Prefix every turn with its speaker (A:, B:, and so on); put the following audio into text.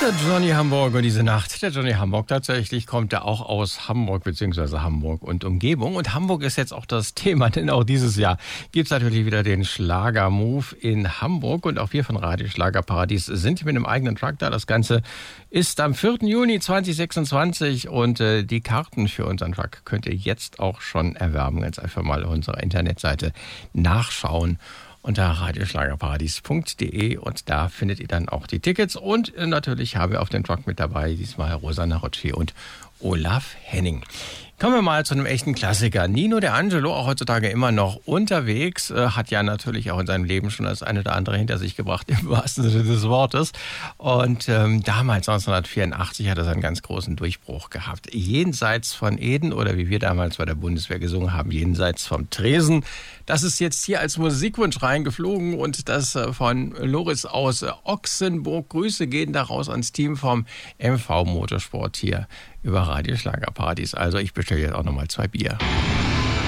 A: Der Johnny Hamburg und diese Nacht. Der Johnny Hamburg, tatsächlich kommt er auch aus Hamburg bzw. Hamburg und Umgebung. Und Hamburg ist jetzt auch das Thema, denn auch dieses Jahr gibt es natürlich wieder den Schlager-Move in Hamburg. Und auch wir von Radio Schlagerparadies sind mit einem eigenen Truck da. Das Ganze ist am 4. Juni 2026 und die Karten für unseren Truck könnt ihr jetzt auch schon erwerben. Ganz einfach mal auf unserer Internetseite nachschauen unter radioschlagerparadies.de und da findet ihr dann auch die Tickets und natürlich haben wir auf dem Truck mit dabei diesmal Rosanna Rocci und Olaf Henning. Kommen wir mal zu einem echten Klassiker. Nino D'Angelo, auch heutzutage immer noch unterwegs, hat ja natürlich auch in seinem Leben schon das eine oder andere hinter sich gebracht, im wahrsten Sinne des Wortes. Und damals, 1984, hat er seinen ganz großen Durchbruch gehabt. Jenseits von Eden, oder wie wir damals bei der Bundeswehr gesungen haben, jenseits vom Tresen. Das ist jetzt hier als Musikwunsch reingeflogen und das von Loris aus Ochsenburg. Grüße gehen daraus ans Team vom MV Motorsport hier über Radio Schlagerparadies. Also ich bestelle jetzt auch nochmal 2 Bier.